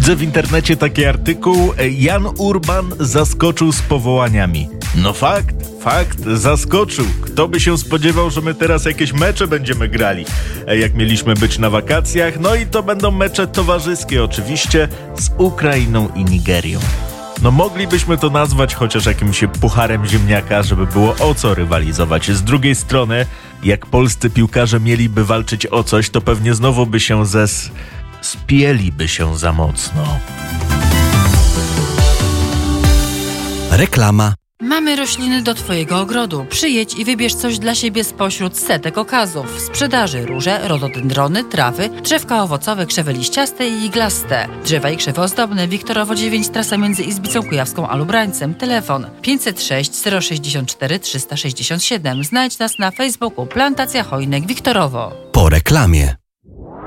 Widzę w internecie taki artykuł: Jan Urban zaskoczył z powołaniami. No fakt, zaskoczył. Kto by się spodziewał, że my teraz jakieś mecze będziemy grali, jak mieliśmy być na wakacjach. No i to będą mecze towarzyskie oczywiście z Ukrainą i Nigerią. No moglibyśmy to nazwać chociaż jakimś pucharem ziemniaka, żeby było o co rywalizować. Z drugiej strony, jak polscy piłkarze mieliby walczyć o coś, to pewnie znowu by się spieliby się za mocno. Reklama. Mamy rośliny do Twojego ogrodu. Przyjedź i wybierz coś dla siebie spośród setek okazów. W sprzedaży róże, rododendrony, trawy, drzewka owocowe, krzewy liściaste i iglaste. Drzewa i krzewy ozdobne. Wiktorowo 9, trasa między Izbicą Kujawską a Lubrańcem. Telefon 506 064 367. Znajdź nas na Facebooku Plantacja Chojnek Wiktorowo. Po reklamie.